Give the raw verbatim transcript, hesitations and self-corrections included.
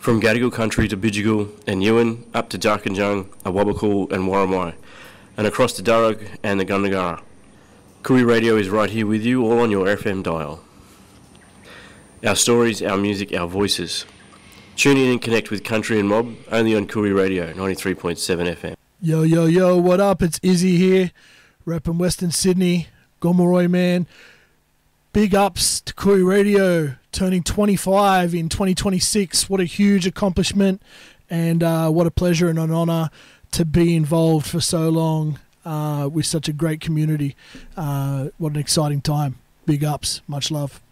From Gadigal country to Bidjigal and Ewan, up to Jarkinjung, Awabakal and Warramai, and across to Durrug and the Gundagara. Koori Radio is right here with you, all on your F M dial. Our stories, our music, our voices. Tune in and connect with Country and Mob, only on Koori Radio, ninety-three point seven F M. Yo, yo, yo, what up? It's Izzy here, repping Western Sydney, Gomeroi man. Big ups to Koori Radio, turning twenty-five in twenty twenty-six. What a huge accomplishment, and uh, what a pleasure and an honour to be involved for so long uh, with such a great community. Uh, what an exciting time. Big ups. Much love.